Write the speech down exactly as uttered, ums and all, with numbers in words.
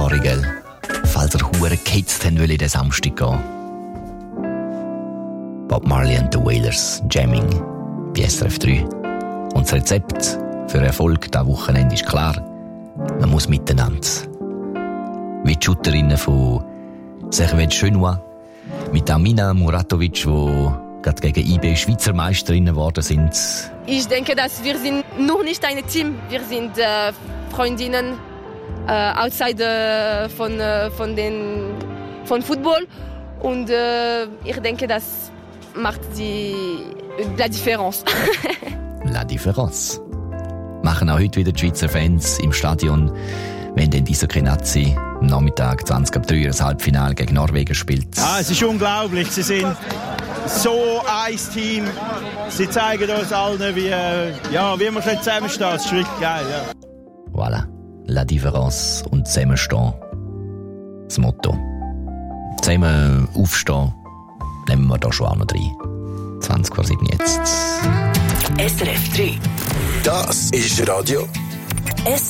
Erfahrung, gell? Falls ihr hure gehitzt habt, will ich den Samstag gehen. Bob Marley and the Wailers, Jamming, bei S R F drei. Und das Rezept für Erfolg dieses Wochenende ist klar. Man muss miteinander. Wie die Shooterinnen von Servet Chenois mit Amina Muratovic, die gerade gegen I B Schweizer Meisterinnen geworden sind. Ich denke, dass wir sind noch nicht ein Team. Wir sind äh, Freundinnen äh, outside äh, von, äh, von, den, von Football. Und äh, ich denke, das macht die, la Difference. La Difference. Machen auch heute wieder die Schweizer Fans im Stadion, wenn dann dieser Kenazzi am Nachmittag zwanzig ab drei das Halbfinale gegen Norwegen spielt. Ah, es ist unglaublich. Sie sind so ein Team. Sie zeigen uns allen, wie, ja, wie man zusammensteht. Das ist wirklich geil. Ja. Voilà. La Difference und zusammenstehen. Das Motto. Zusammen aufstehen, nehmen wir da schon auch noch rein. zwanzig vor sieben jetzt. S R F drei. Das ist Radio S